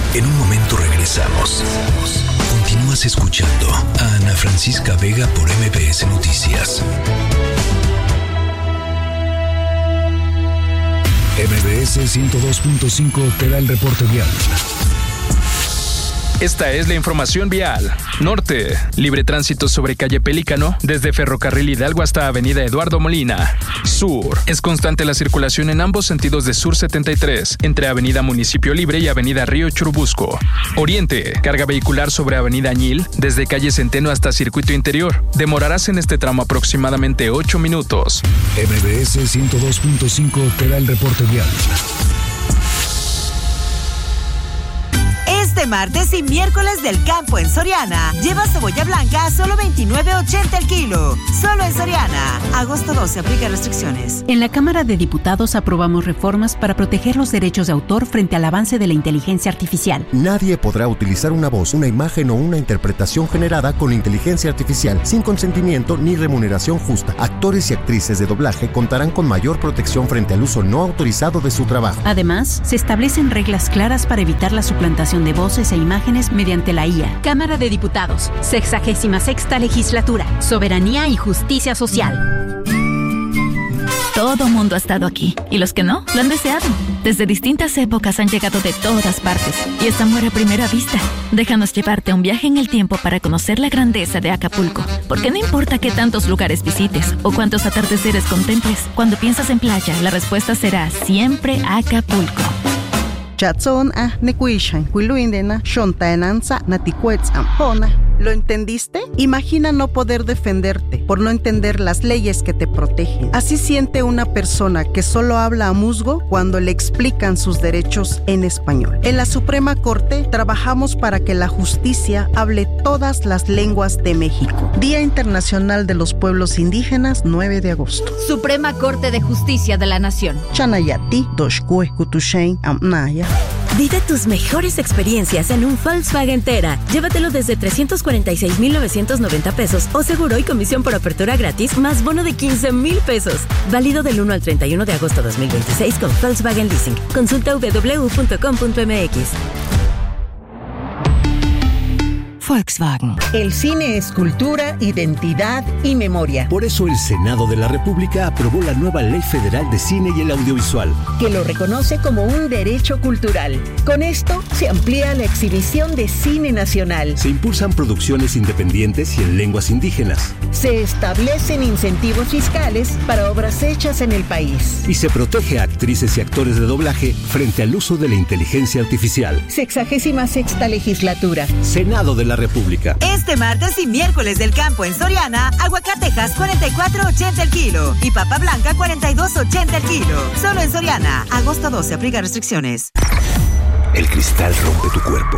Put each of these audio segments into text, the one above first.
En un momento regresamos. Continúas escuchando a Ana Francisca Vega por MBS Noticias. MBS 102.5 te da el reporte vial. Esta es la información vial. Norte, libre tránsito sobre calle Pelícano, desde Ferrocarril Hidalgo hasta avenida Eduardo Molina. Sur, es constante la circulación en ambos sentidos de Sur 73, entre avenida Municipio Libre y avenida Río Churubusco. Oriente, carga vehicular sobre avenida Añil, desde calle Centeno hasta Circuito Interior. Demorarás en este tramo aproximadamente 8 minutos. MBS 102.5 te da el reporte vial. Este martes y miércoles del campo en Soriana. Lleva cebolla blanca a solo $29.80 el kilo. Solo en Soriana. Agosto 12, aplica restricciones. En la Cámara de Diputados aprobamos reformas para proteger los derechos de autor frente al avance de la inteligencia artificial. Nadie podrá utilizar una voz, una imagen o una interpretación generada con inteligencia artificial sin consentimiento ni remuneración justa. Actores y actrices de doblaje contarán con mayor protección frente al uso no autorizado de su trabajo. Además, se establecen reglas claras para evitar la suplantación de voces e imágenes mediante la IA. Cámara de Diputados, 66ª Legislatura, Soberanía y Justicia Social. Todo mundo ha estado aquí, y los que no, lo han deseado. Desde distintas épocas han llegado de todas partes, y es amor a primera vista. Déjanos llevarte a un viaje en el tiempo para conocer la grandeza de Acapulco, porque no importa qué tantos lugares visites o cuántos atardeceres contemples, cuando piensas en playa, la respuesta será siempre Acapulco. Chatson nekuishan kuiluindena shontaenanza naticuetz ampona. ¿Lo entendiste? Imagina no poder defenderte por no entender las leyes que te protegen. Así siente una persona que solo habla a musgo cuando le explican sus derechos en español. En la Suprema Corte trabajamos para que la justicia hable todas las lenguas de México. Día Internacional de los Pueblos Indígenas, 9 de agosto. Suprema Corte de Justicia de la Nación. Chanayati, Doshkue, Kutushain, Amnaya. Vive tus mejores experiencias en un Volkswagen Tera. Llévatelo desde 346,990 pesos o seguro y comisión por apertura gratis más bono de 15,000 pesos. Válido del 1 al 31 de agosto 2026 con Volkswagen Leasing. Consulta www.com.mx. Volkswagen. El cine es cultura, identidad y memoria. Por eso el Senado de la República aprobó la nueva Ley Federal de Cine y el Audiovisual, que lo reconoce como un derecho cultural. Con esto se amplía la exhibición de cine nacional. Se impulsan producciones independientes y en lenguas indígenas. Se establecen incentivos fiscales para obras hechas en el país. Y se protege a actrices y actores de doblaje frente al uso de la inteligencia artificial. 66ª Legislatura. Senado de la República. Este martes y miércoles del campo en Soriana, aguacatejas 44.80 el kilo y papa blanca 42.80 el kilo. Solo en Soriana. Agosto 12, aplica restricciones. El cristal rompe tu cuerpo.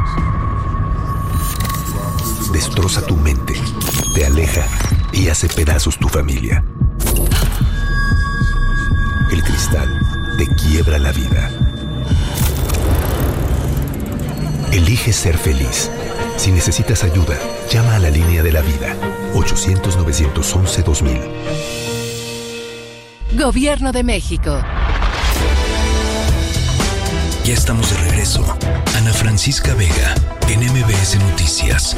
Destroza tu mente. Te aleja y hace pedazos tu familia. El cristal te quiebra la vida. Elige ser feliz. Si necesitas ayuda, llama a la línea de la vida. 800-911-2000. Gobierno de México. Ya estamos de regreso. Ana Francisca Vega, en MBS Noticias.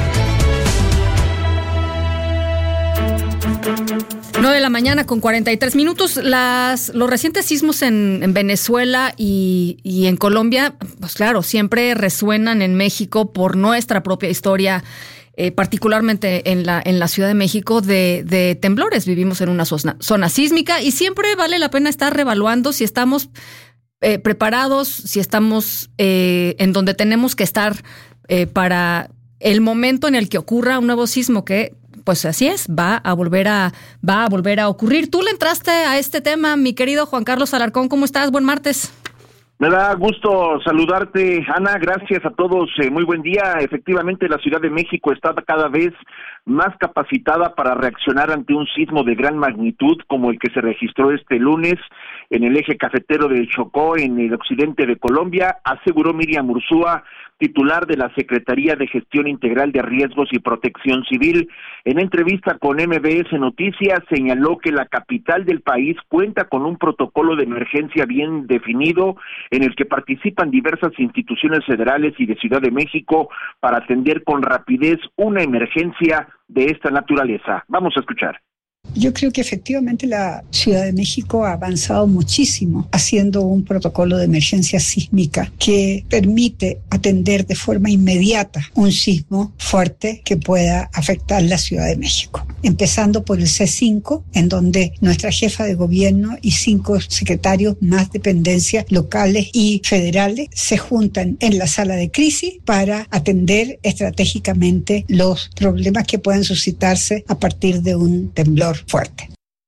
9 de la mañana con 43 minutos. Los recientes sismos en Venezuela y en Colombia, pues claro, siempre resuenan en México por nuestra propia historia, particularmente en la Ciudad de México, de temblores. Vivimos en una zona sísmica y siempre vale la pena estar reevaluando si estamos preparados, si estamos en donde tenemos que estar para el momento en el que ocurra un nuevo sismo que... Pues así es, va a volver a ocurrir. Tú le entraste a este tema, mi querido Juan Carlos Alarcón. ¿Cómo estás? Buen martes. Me da gusto saludarte, Ana. Gracias a todos. Muy buen día. Efectivamente, la Ciudad de México está cada vez más capacitada para reaccionar ante un sismo de gran magnitud como el que se registró este lunes en el eje cafetero de Chocó, en el occidente de Colombia, aseguró Miriam Urzúa, titular de la Secretaría de Gestión Integral de Riesgos y Protección Civil. En entrevista con MBS Noticias, señaló que la capital del país cuenta con un protocolo de emergencia bien definido, en el que participan diversas instituciones federales y de Ciudad de México para atender con rapidez una emergencia de esta naturaleza. Vamos a escuchar. Yo creo que efectivamente la Ciudad de México ha avanzado muchísimo haciendo un protocolo de emergencia sísmica que permite atender de forma inmediata un sismo fuerte que pueda afectar la Ciudad de México. Empezando por el C5, en donde nuestra jefa de gobierno y 5 secretarios más dependencias locales y federales se juntan en la sala de crisis para atender estratégicamente los problemas que puedan suscitarse a partir de un temblor fuerte.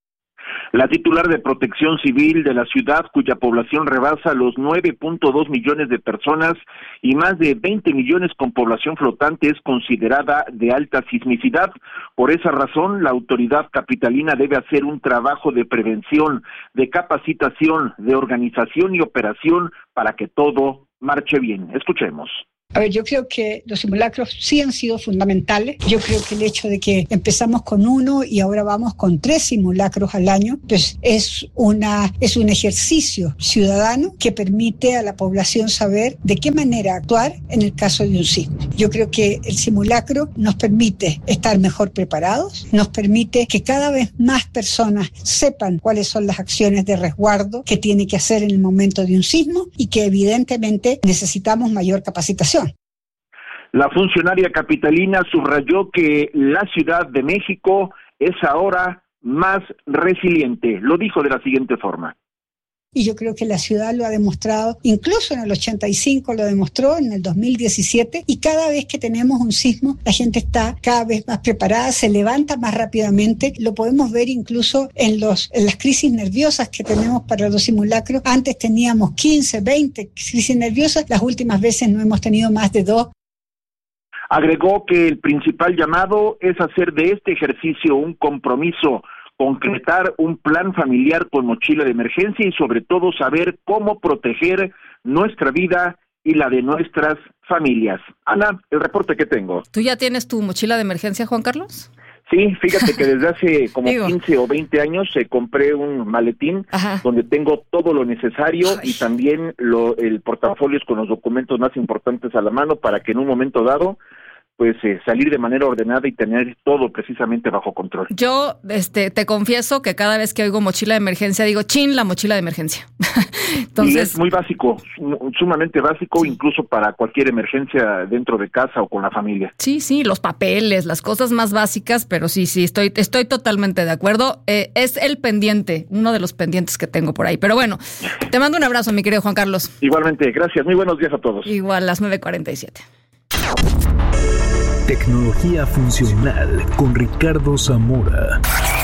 La titular de Protección Civil de la ciudad, cuya población rebasa los 9.2 millones de personas y más de 20 millones con población flotante, es considerada de alta sismicidad. Por esa razón, la autoridad capitalina debe hacer un trabajo de prevención, de capacitación, de organización y operación para que todo marche bien. Escuchemos. A ver, yo creo que los simulacros sí han sido fundamentales. Yo creo que el hecho de que empezamos con 1 y ahora vamos con 3 simulacros al año, pues es un ejercicio ciudadano que permite a la población saber de qué manera actuar en el caso de un sismo. Yo creo que el simulacro nos permite estar mejor preparados, nos permite que cada vez más personas sepan cuáles son las acciones de resguardo que tienen que hacer en el momento de un sismo y que evidentemente necesitamos mayor capacitación. La funcionaria capitalina subrayó que la Ciudad de México es ahora más resiliente. Lo dijo de la siguiente forma. Y yo creo que la ciudad lo ha demostrado, incluso en el 85 lo demostró, en el 2017, y cada vez que tenemos un sismo, la gente está cada vez más preparada, se levanta más rápidamente. Lo podemos ver incluso en las crisis nerviosas que tenemos para los simulacros. Antes teníamos 15, 20 crisis nerviosas, las últimas veces no hemos tenido más de 2. Agregó que el principal llamado es hacer de este ejercicio un compromiso, concretar un plan familiar con mochila de emergencia y sobre todo saber cómo proteger nuestra vida y la de nuestras familias. Ana, el reporte que tengo. ¿Tú ya tienes tu mochila de emergencia, Juan Carlos? Sí, fíjate que desde hace como 15 o 20 años compré un maletín donde tengo todo lo necesario y también el portafolio con los documentos más importantes a la mano para que en un momento dado pues salir de manera ordenada y tener todo precisamente bajo control. Yo te confieso que cada vez que oigo mochila de emergencia digo, chin, la mochila de emergencia. Entonces, y es muy básico, sumamente básico, sí. Incluso para cualquier emergencia dentro de casa o con la familia. Sí, los papeles, las cosas más básicas, pero sí, estoy totalmente de acuerdo. Es el pendiente, uno de los pendientes que tengo por ahí. Pero bueno, te mando un abrazo, mi querido Juan Carlos. Igualmente, gracias. Muy buenos días a todos. Igual, las 9:47. Tecnología funcional con Ricardo Zamora.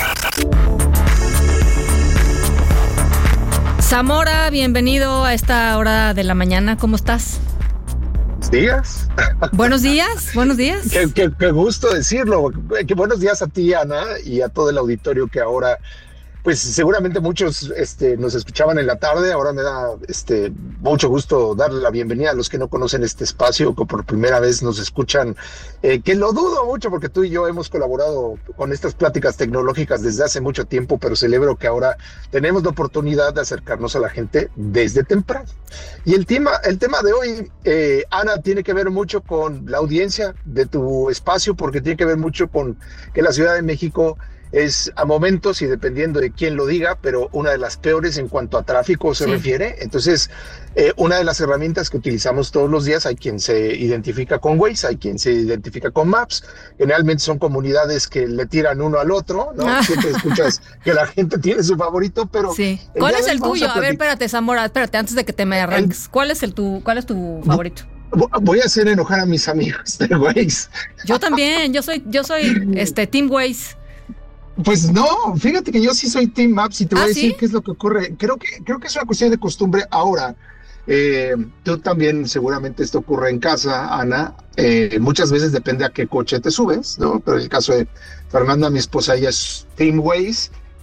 Zamora, bienvenido a esta hora de la mañana. ¿Cómo estás? Días. Buenos días, buenos días. Qué gusto decirlo. Qué buenos días a ti, Ana, y a todo el auditorio que ahora, pues seguramente muchos nos escuchaban en la tarde. Ahora me da mucho gusto darle la bienvenida a los que no conocen este espacio, que por primera vez nos escuchan, que lo dudo mucho porque tú y yo hemos colaborado con estas pláticas tecnológicas desde hace mucho tiempo, pero celebro que ahora tenemos la oportunidad de acercarnos a la gente desde temprano. Y el tema de hoy, Ana, tiene que ver mucho con la audiencia de tu espacio, porque tiene que ver mucho con que la Ciudad de México es a momentos, y dependiendo de quién lo diga, pero una de las peores en cuanto a tráfico se refiere. Entonces, una de las herramientas que utilizamos todos los días, hay quien se identifica con Waze, hay quien se identifica con Maps. Generalmente son comunidades que le tiran uno al otro, ¿no? Siempre escuchas que la gente tiene su favorito, pero... Sí. ¿Cuál es el tuyo? A ver, espérate, Zamora, antes de que te me arranques. ¿Cuál es tu favorito? Voy a hacer enojar a mis amigos de Waze. Yo también, yo soy Team Waze. Pues no, fíjate que yo sí soy Team Maps y te voy a decir qué es lo que ocurre. Creo que es una cuestión de costumbre ahora. Tú también seguramente esto ocurre en casa, Ana. Muchas veces depende a qué coche te subes, ¿no? Pero en el caso de Fernanda, mi esposa, ella es Team Waze.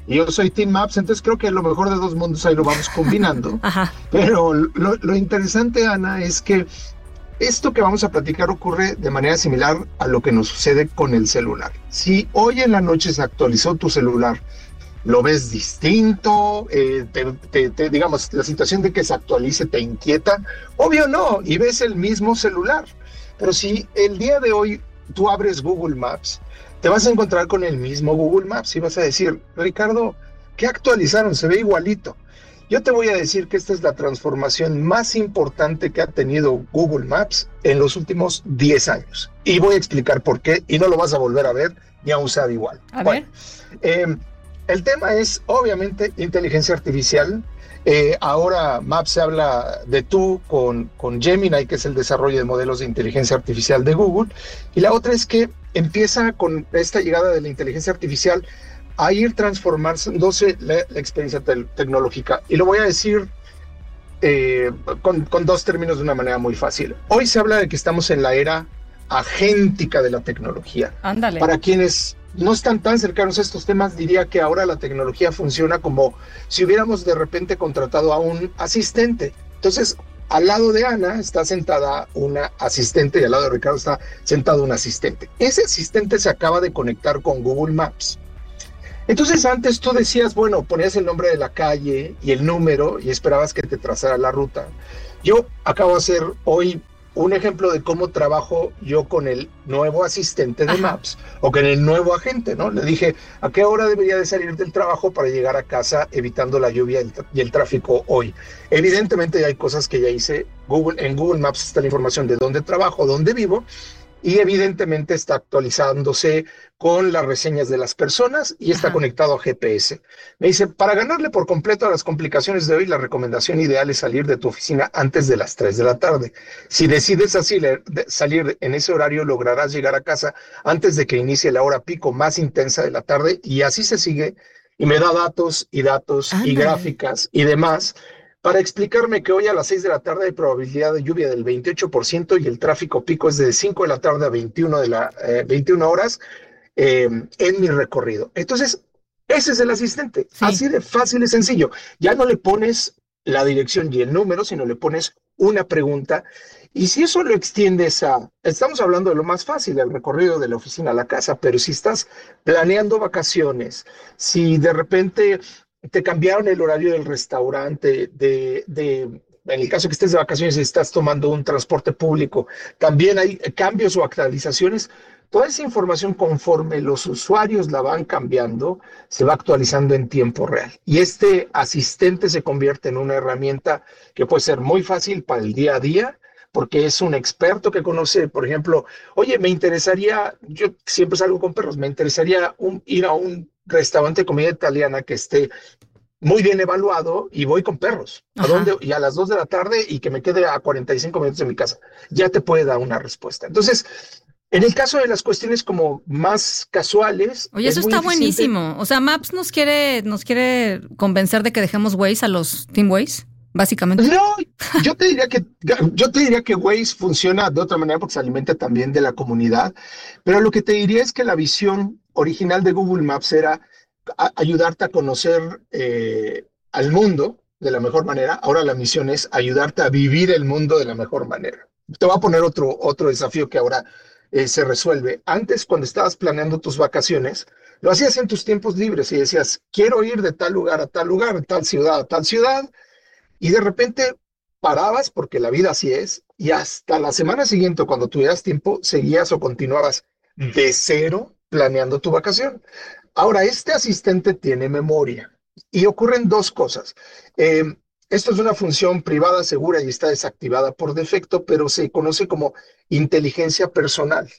y yo soy Team Maps, entonces creo que lo mejor de dos mundos ahí lo vamos combinando. Ajá. Pero lo interesante, Ana, es que esto que vamos a platicar ocurre de manera similar a lo que nos sucede con el celular. Si hoy en la noche se actualizó tu celular, lo ves distinto, digamos, la situación de que se actualice te inquieta, obvio no, y ves el mismo celular. Pero si el día de hoy tú abres Google Maps, te vas a encontrar con el mismo Google Maps y vas a decir, Ricardo, ¿qué actualizaron? Se ve igualito. Yo te voy a decir que esta es la transformación más importante que ha tenido Google Maps en los últimos 10 años. Y voy a explicar por qué, y no lo vas a volver a ver ni a usar igual. Bueno, el tema es, obviamente, inteligencia artificial. Ahora Maps se habla de tú con Gemini, que es el desarrollo de modelos de inteligencia artificial de Google. Y la otra es que empieza con esta llegada de la inteligencia artificial a ir transformándose la experiencia tecnológica. Y lo voy a decir con dos términos de una manera muy fácil. Hoy se habla de que estamos en la era agéntica de la tecnología. Ándale. Para quienes no están tan cercanos a estos temas, diría que ahora la tecnología funciona como si hubiéramos de repente contratado a un asistente. Entonces, al lado de Ana está sentada una asistente y al lado de Ricardo está sentado un asistente. Ese asistente se acaba de conectar con Google Maps. Entonces antes tú decías, bueno, ponías el nombre de la calle y el número y esperabas que te trazara la ruta. Yo acabo de hacer hoy un ejemplo de cómo trabajo yo con el nuevo asistente de Maps o con el nuevo agente, ¿no? Le dije, ¿a qué hora debería de salir del trabajo para llegar a casa evitando la lluvia y el tráfico hoy? Evidentemente hay cosas que ya hice. En Google Maps está la información de dónde trabajo, dónde vivo, y evidentemente está actualizándose con las reseñas de las personas y está conectado a GPS. Me dice, para ganarle por completo a las complicaciones de hoy, la recomendación ideal es salir de tu oficina antes de las 3 de la tarde. Si decides así salir en ese horario, lograrás llegar a casa antes de que inicie la hora pico más intensa de la tarde, y así se sigue, y me da datos y gráficas y demás, para explicarme que hoy a las 6 de la tarde hay probabilidad de lluvia del 28% y el tráfico pico es de 5 de la tarde a 21 horas en mi recorrido. Entonces, ese es el asistente. Sí. Así de fácil y sencillo. Ya no le pones la dirección y el número, sino le pones una pregunta. Y si eso lo extiendes estamos hablando de lo más fácil, el recorrido de la oficina a la casa, pero si estás planeando vacaciones, si de repente te cambiaron el horario del restaurante, en el caso que estés de vacaciones y estás tomando un transporte público, también hay cambios o actualizaciones. Toda esa información, conforme los usuarios la van cambiando, se va actualizando en tiempo real. Y este asistente se convierte en una herramienta que puede ser muy fácil para el día a día, porque es un experto que conoce, por ejemplo, oye, me interesaría, yo siempre salgo con perros, me interesaría ir a un restaurante de comida italiana que esté muy bien evaluado y voy con perros. ¿A dónde? Y a las 2 de la tarde y que me quede a 45 minutos de mi casa. Ya te puede dar una respuesta. Entonces, en el caso de las cuestiones como más casuales... Oye, eso está buenísimo. O sea, Maps nos quiere convencer de que dejemos Waze a los Team Waze, básicamente. No, yo te diría que Waze funciona de otra manera porque se alimenta también de la comunidad, pero lo que te diría es que la visión original de Google Maps era ayudarte a conocer al mundo de la mejor manera. Ahora la misión es ayudarte a vivir el mundo de la mejor manera. Te voy a poner otro desafío que ahora se resuelve. Antes, cuando estabas planeando tus vacaciones, lo hacías en tus tiempos libres y decías, quiero ir de tal lugar a tal lugar, de tal ciudad a tal ciudad, y de repente parabas, porque la vida así es, y hasta la semana siguiente, cuando tuvieras tiempo, seguías o continuabas de cero planeando tu vacación. Ahora, este asistente tiene memoria y ocurren dos cosas. Esto es una función privada segura y está desactivada por defecto, pero se conoce como inteligencia personal.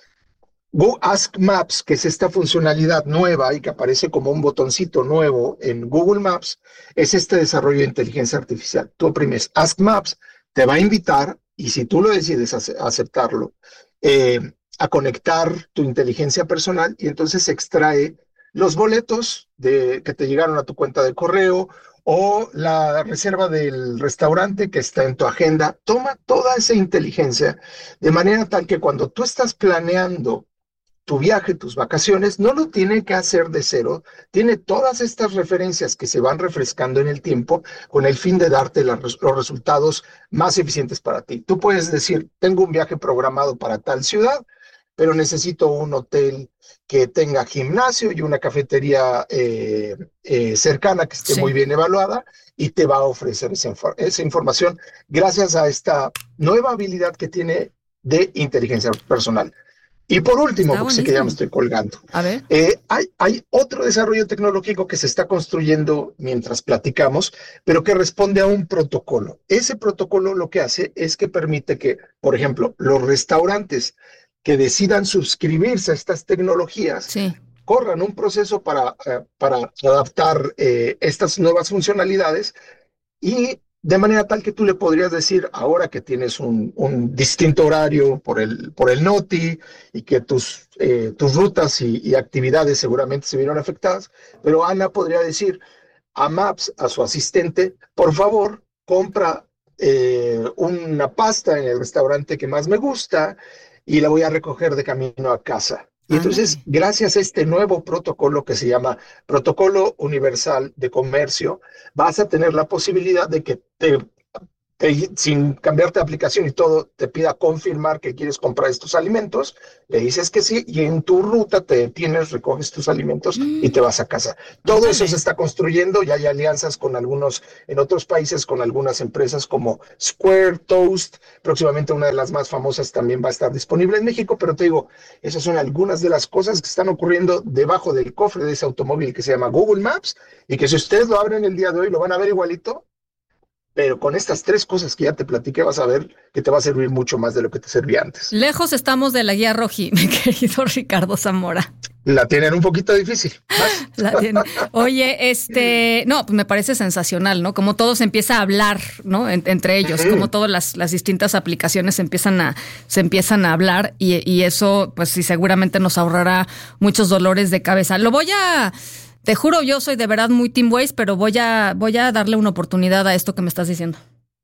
Ask Maps, que es esta funcionalidad nueva y que aparece como un botoncito nuevo en Google Maps, es este desarrollo de inteligencia artificial. Tú oprimes Ask Maps, te va a invitar, y si tú lo decides aceptarlo, a conectar tu inteligencia personal, y entonces se extrae los boletos que te llegaron a tu cuenta de correo o la reserva del restaurante que está en tu agenda. Toma toda esa inteligencia de manera tal que cuando tú estás planeando tu viaje, tus vacaciones, no lo tiene que hacer de cero, tiene todas estas referencias que se van refrescando en el tiempo con el fin de darte los resultados más eficientes para ti. Tú puedes decir, tengo un viaje programado para tal ciudad, pero necesito un hotel que tenga gimnasio y una cafetería cercana que esté muy bien evaluada, y te va a ofrecer esa información gracias a esta nueva habilidad que tiene de inteligencia personal. Y por último, porque sé que ya me estoy colgando, a ver. Hay otro desarrollo tecnológico que se está construyendo mientras platicamos, pero que responde a un protocolo. Ese protocolo lo que hace es que permite que, por ejemplo, los restaurantes que decidan suscribirse a estas tecnologías corran un proceso para adaptar estas nuevas funcionalidades, y de manera tal que tú le podrías decir, ahora que tienes un distinto horario por el NOTI y que tus rutas y actividades seguramente se vieron afectadas, pero Ana podría decir a Maps, a su asistente, por favor, compra una pasta en el restaurante que más me gusta y la voy a recoger de camino a casa. Y entonces, gracias a este nuevo protocolo que se llama Protocolo Universal de Comercio, vas a tener la posibilidad de que sin cambiarte de aplicación y todo, te pida confirmar que quieres comprar estos alimentos, le dices que sí, y en tu ruta te detienes, recoges tus alimentos y te vas a casa. Todo eso se está construyendo, ya hay alianzas con en otros países, con algunas empresas como Square, Toast, próximamente una de las más famosas también va a estar disponible en México, pero te digo, esas son algunas de las cosas que están ocurriendo debajo del cofre de ese automóvil que se llama Google Maps, y que si ustedes lo abren el día de hoy, lo van a ver igualito. Pero con estas 3 cosas que ya te platiqué, vas a ver que te va a servir mucho más de lo que te servía antes. Lejos estamos de la guía roji, mi querido Ricardo Zamora. La tienen un poquito difícil. La tienen. Oye, no, pues me parece sensacional, ¿no? Como todo se empieza a hablar, ¿no? Entre ellos, como todas las distintas aplicaciones se empiezan a hablar, y eso, pues sí, seguramente nos ahorrará muchos dolores de cabeza. Te juro, yo soy de verdad muy Team Waze, pero voy a darle una oportunidad a esto que me estás diciendo.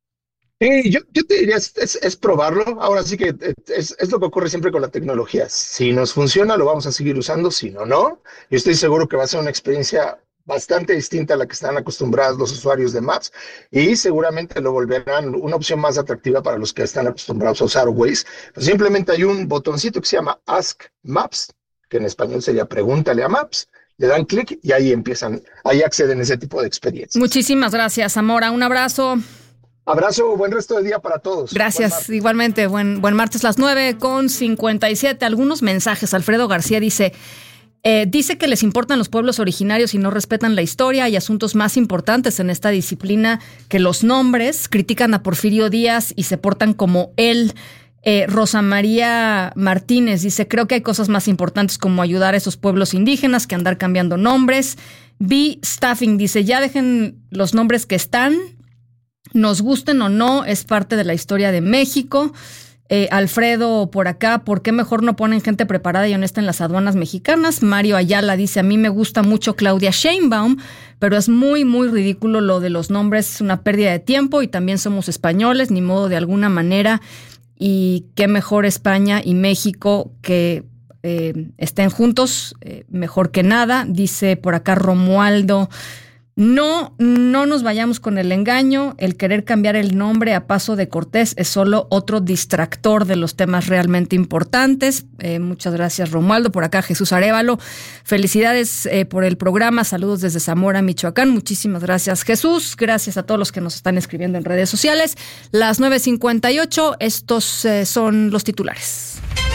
Yo te diría, es probarlo. Ahora sí que es lo que ocurre siempre con la tecnología. Si nos funciona, lo vamos a seguir usando. Si no, no. Yo estoy seguro que va a ser una experiencia bastante distinta a la que están acostumbrados los usuarios de Maps, y seguramente lo volverán una opción más atractiva para los que están acostumbrados a usar Waze. Pues simplemente hay un botoncito que se llama Ask Maps, que en español sería Pregúntale a Maps. Le dan clic y ahí acceden a ese tipo de experiencias. Muchísimas gracias, Zamora. Un abrazo. Abrazo, buen resto de día para todos. Gracias, igualmente. Buen martes, las 9:57. Algunos mensajes. Alfredo García dice que les importan los pueblos originarios y no respetan la historia. Hay asuntos más importantes en esta disciplina que los nombres. Critican a Porfirio Díaz y se portan como él. Rosa María Martínez dice, creo que hay cosas más importantes como ayudar a esos pueblos indígenas que andar cambiando nombres. B. Staffing dice, ya dejen los nombres que están, nos gusten o no, es parte de la historia de México. Alfredo por acá, ¿por qué mejor no ponen gente preparada y honesta en las aduanas mexicanas? Mario Ayala dice, a mí me gusta mucho Claudia Sheinbaum, pero es muy, muy ridículo lo de los nombres, es una pérdida de tiempo y también somos españoles, ni modo de alguna manera. Y qué mejor España y México que estén juntos, mejor que nada, dice por acá Romualdo. No nos vayamos con el engaño, el querer cambiar el nombre a paso de cortés es solo otro distractor de los temas realmente importantes. Muchas gracias, Romualdo. Por acá Jesús Arévalo, felicidades por el programa, saludos desde Zamora, Michoacán. Muchísimas gracias, Jesús. Gracias a todos los que nos están escribiendo en redes sociales. Las 9:58, estos son los titulares.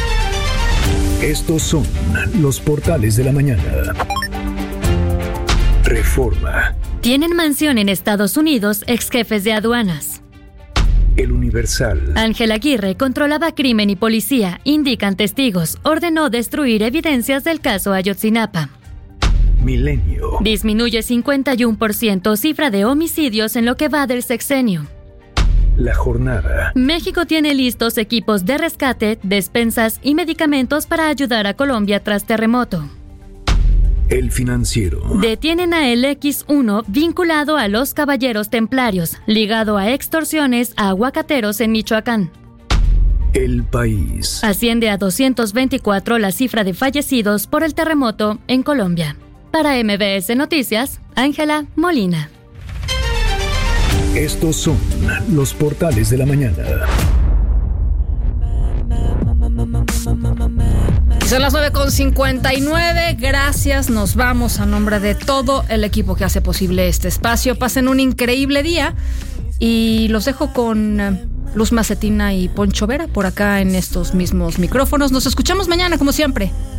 Estos son los portales de la mañana. Reforma. Tienen mansión en Estados Unidos ex jefes de aduanas. El Universal. Ángel Aguirre controlaba crimen y policía, indican testigos. Ordenó destruir evidencias del caso Ayotzinapa. Milenio. Disminuye 51% cifra de homicidios en lo que va del sexenio. La Jornada. México tiene listos equipos de rescate, despensas y medicamentos para ayudar a Colombia tras terremoto. El Financiero. Detienen a el X1 vinculado a los Caballeros Templarios, ligado a extorsiones a aguacateros en Michoacán. El País. Asciende a 224 la cifra de fallecidos por el terremoto en Colombia. Para MBS Noticias, Ángela Molina. Estos son los portales de la mañana. Son las 9:59. Gracias, nos vamos a nombre de todo el equipo que hace posible este espacio. Pasen un increíble día y los dejo con Luz Macetina y Poncho Vera por acá en estos mismos micrófonos. Nos escuchamos mañana, como siempre.